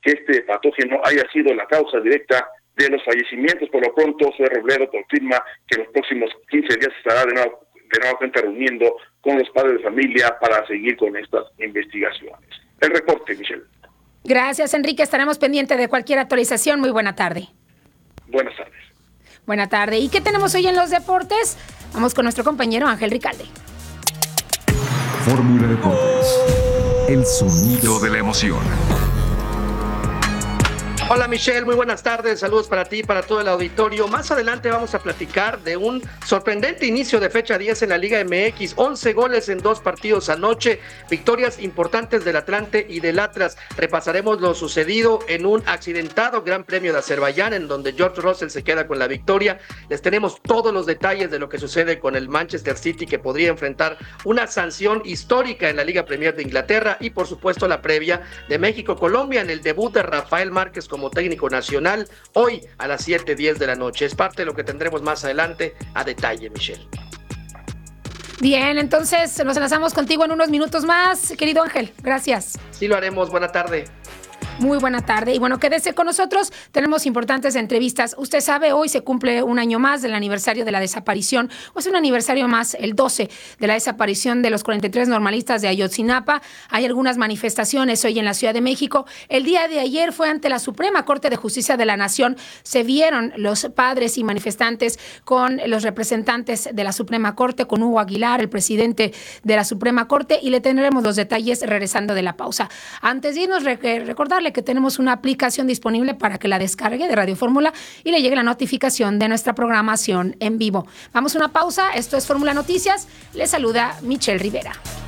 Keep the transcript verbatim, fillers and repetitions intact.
que este patógeno haya sido la causa directa de los fallecimientos. Por lo pronto, Zoe Robledo confirma que en los próximos quince días estará de nuevo, de nuevo cuenta reuniendo con los padres de familia para seguir con estas investigaciones. El reporte, Michelle. Gracias, Enrique. Estaremos pendientes de cualquier actualización. Muy buena tarde. Buenas tardes. Buena tarde. ¿Y qué tenemos hoy en los deportes? Vamos con nuestro compañero Ángel Ricalde. Fórmula Deportes. El sonido de la emoción. Hola Michelle, muy buenas tardes, saludos para ti y para todo el auditorio. Más adelante vamos a platicar de un sorprendente inicio de fecha diez en la Liga M X, once goles en dos partidos anoche, victorias importantes del Atlante y del Atlas. Repasaremos lo sucedido en un accidentado Gran Premio de Azerbaiyán, en donde George Russell se queda con la victoria. Les tenemos todos los detalles de lo que sucede con el Manchester City, que podría enfrentar una sanción histórica en la Liga Premier de Inglaterra, y por supuesto la previa de México-Colombia en el debut de Rafael Márquez como técnico nacional, hoy a las siete diez de la noche. Es parte de lo que tendremos más adelante a detalle, Michelle. Bien, entonces nos enlazamos contigo en unos minutos más, querido Ángel. Gracias. Sí, lo haremos. Buena tarde. Muy buena tarde. Y bueno, quédese con nosotros. Tenemos importantes entrevistas. Usted sabe, hoy se cumple un año más del aniversario de la desaparición, o es un aniversario más, el doce, de la desaparición de los cuarenta y tres normalistas de Ayotzinapa. Hay algunas manifestaciones hoy en la Ciudad de México. El día de ayer fue ante la Suprema Corte de Justicia de la Nación. Se vieron los padres y manifestantes con los representantes de la Suprema Corte, con Hugo Aguilar, el presidente de la Suprema Corte, y le tendremos los detalles regresando de la pausa. Antes de irnos, recordarle que tenemos una aplicación disponible para que la descargue de Radio Fórmula y le llegue la notificación de nuestra programación en vivo. Vamos a una pausa. Esto es Fórmula Noticias. Les saluda Michelle Rivera.